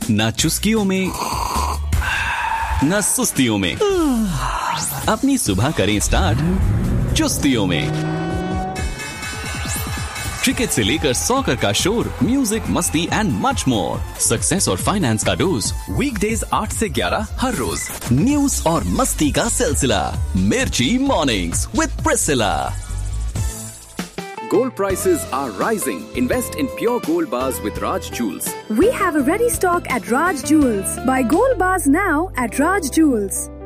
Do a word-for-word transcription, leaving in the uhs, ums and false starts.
ना चुस्कियों में ना सुस्तियों में, अपनी सुबह करें स्टार्ट चुस्तियों में। क्रिकेट से लेकर सॉकर का शोर, म्यूजिक, मस्ती एंड मच मोर। सक्सेस और फाइनेंस का डोज, वीकडेज आठ से ग्यारह हर रोज। न्यूज और मस्ती का सिलसिला, मिर्ची mornings with Priscilla. Gold prices are rising. Invest in pure gold bars with Raj Jewels. We have a ready stock at Raj Jewels. Buy gold bars now at Raj Jewels.